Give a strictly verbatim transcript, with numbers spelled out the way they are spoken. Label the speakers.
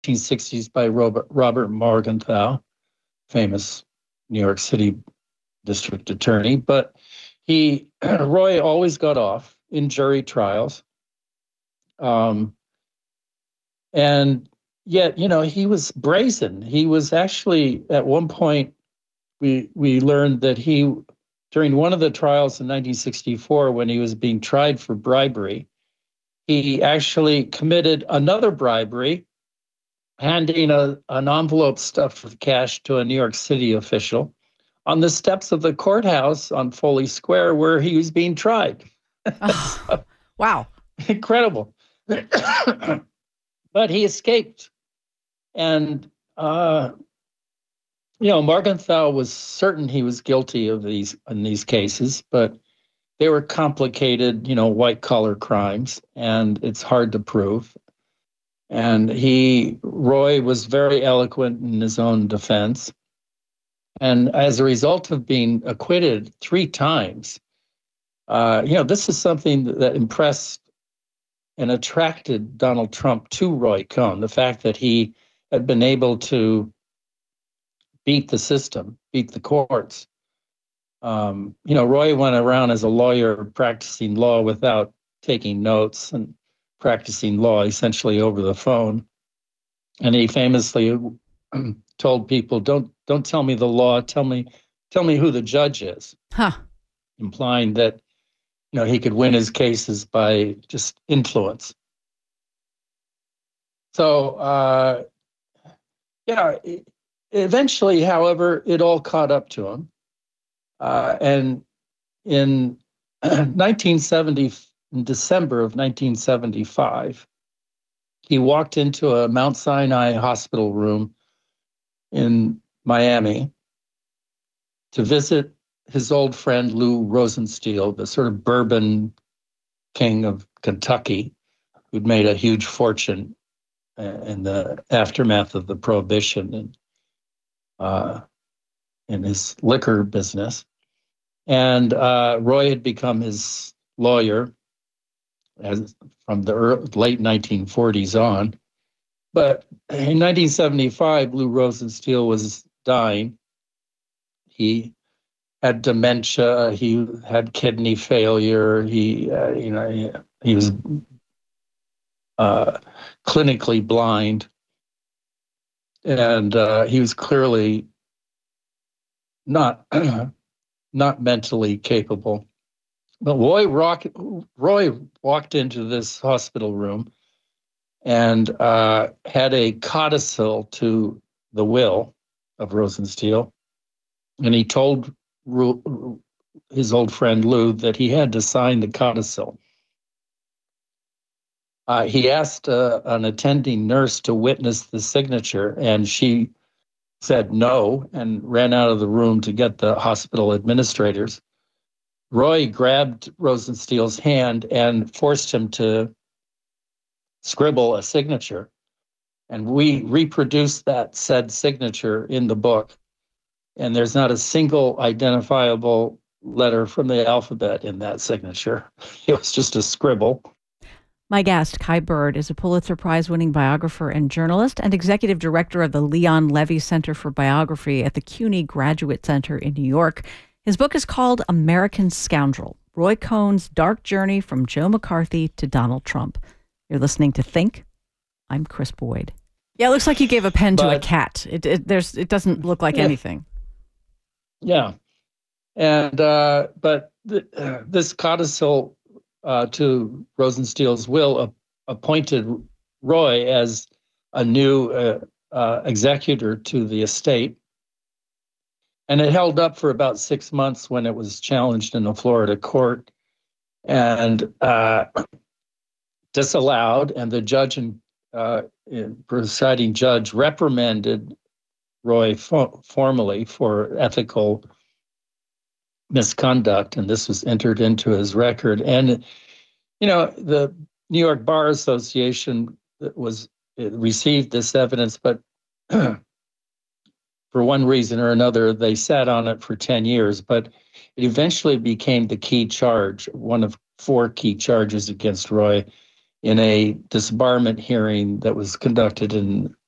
Speaker 1: nineteen sixties by Robert, Robert Morgenthau, famous New York City district attorney. But he, Roy always got off in jury trials. Um, and yet, you know, he was brazen. He was actually, at one point, we we learned that he, during one of the trials in nineteen sixty-four, when he was being tried for bribery, he actually committed another bribery, handing a, an envelope stuffed with cash to a New York City official on the steps of the courthouse on Foley Square where he was being tried.
Speaker 2: Oh,
Speaker 1: So,
Speaker 2: wow.
Speaker 1: incredible. But he escaped. And, uh, you know, Morgenthau was certain he was guilty of these in these cases, but they were complicated, you know, white collar crimes, and it's hard to prove. And he, Roy, was very eloquent in his own defense. And as a result of being acquitted three times, uh, you know, this is something that impressed and attracted Donald Trump to Roy Cohn, the fact that he had been able to beat the system, beat the courts. Um, you know, Roy went around as a lawyer practicing law without taking notes and practicing law essentially over the phone. And he famously told people, "Don't don't tell me the law. Tell me tell me who the judge is,"
Speaker 2: Huh.
Speaker 1: implying that you know he could win his cases by just influence. So uh, yeah, eventually, however, it all caught up to him, uh, and in nineteen seventy, in December of nineteen seventy-five, he walked into a Mount Sinai hospital room in Miami to visit his old friend Lou Rosenstiel, the sort of bourbon king of Kentucky, who'd made a huge fortune in the aftermath of the Prohibition and uh, in his liquor business. And uh, Roy had become his lawyer as, from the early, late nineteen forties on. But in nineteen seventy-five, Lou Rosenstiel was dying. He had dementia. He had kidney failure. He, uh, you know, he, he was uh, clinically blind, and uh, he was clearly not not mentally capable. But Roy, rock, Roy walked into this hospital room and uh, had a codicil to the will of Rosenstiel, and he told his old friend Lou that he had to sign the codicil. Uh, he asked uh, an attending nurse to witness the signature, and she said no and ran out of the room to get the hospital administrators. Roy grabbed Rosenstiel's hand and forced him to scribble a signature. And we reproduced that said signature in the book. And there's not a single identifiable letter from the alphabet in that signature. It was just a scribble.
Speaker 2: My guest, Kai Bird, is a Pulitzer Prize-winning biographer and journalist and executive director of the Leon Levy Center for Biography at the CUNY Graduate Center in New York. His book is called American Scoundrel, Roy Cohn's Dark Journey from Joe McCarthy to Donald Trump. You're listening to Think. I'm Chris Boyd. Yeah, it looks like you gave a pen but, to a cat. It, it, there's, it doesn't look like
Speaker 1: yeah,
Speaker 2: anything.
Speaker 1: Yeah. And, uh, but th- uh, this codicil uh, to Rosenstiel's will uh, appointed Roy as a new uh, uh, executor to the estate. And it held up for about six months when it was challenged in a Florida court and uh, disallowed. And the judge and uh, presiding judge reprimanded Roy fo- formally for ethical misconduct, and this was entered into his record. And you know, the New York Bar Association was received this evidence, but for one reason or another, they sat on it for ten years. But it eventually became the key charge, one of four key charges against Roy, in a disbarment hearing that was conducted in